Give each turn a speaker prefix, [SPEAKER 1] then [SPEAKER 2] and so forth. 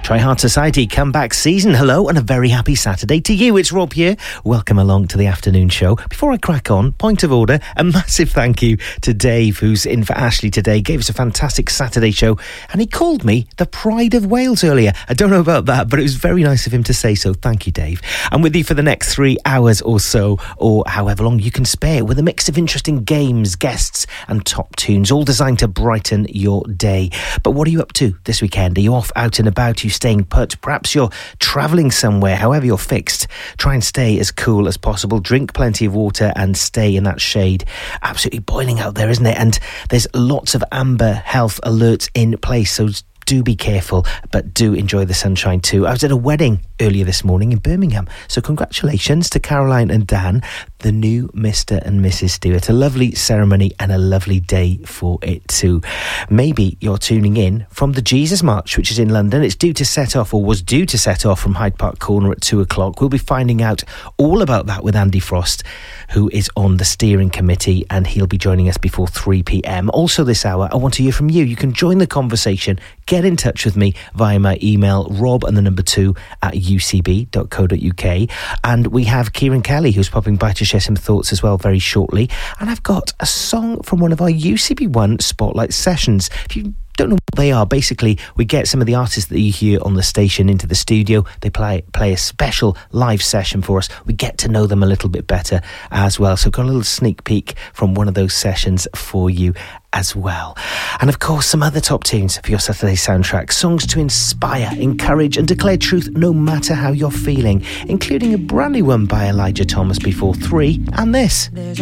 [SPEAKER 1] Try Hard Society comeback season. Hello and a very happy Saturday to you. It's Rob here. Welcome along to the afternoon show. Before I crack on, point of order, a massive thank you to Dave, who's in for Ashley today. Gave us a fantastic Saturday show and he called me the Pride of Wales earlier. I don't know about that, but it was very nice of him to say so. Thank you, Dave. I'm with you for the next 3 hours or so, or however long you can spare, with a mix of interesting games, guests and top tunes, all designed to brighten your day. But what are you up to this weekend? Are you off out and about? Are you staying put? Perhaps you're travelling somewhere. However you're fixed, try and stay as cool as possible. Drink plenty of water and stay in that shade. Absolutely boiling out there, isn't it? And there's lots of amber health alerts in place, so do be careful, but do enjoy the sunshine too. I was at a wedding earlier this morning in Birmingham, so congratulations to Caroline and Dan, the new Mr. and Mrs. Stewart. A lovely ceremony and a lovely day for it too. Maybe you're tuning in from the Jesus March, which is in London. It's due to set off, or was due to set off, from Hyde Park Corner at 2 o'clock. We'll be finding out all about that with Andy Frost, who is on the steering committee, and he'll be joining us before 3 p.m. Also this hour, I want to hear from you. You can join the conversation. Get in touch with me via my email, rob@ucb.co.uk. And we have Kieran Kelly, who's popping by to share some thoughts as well very shortly. And I've got a song from one of our UCB1 Spotlight sessions. If you don't know what they are, basically we get some of the artists that you hear on the station into the studio. They play a special live session for us. We get to know them a little bit better as well, so got a little sneak peek from one of those sessions for you as well. And of course some other top tunes for your Saturday soundtrack, songs to inspire, encourage and declare truth no matter how you're feeling, including a brand new one by Elijah Thomas before 3, and this.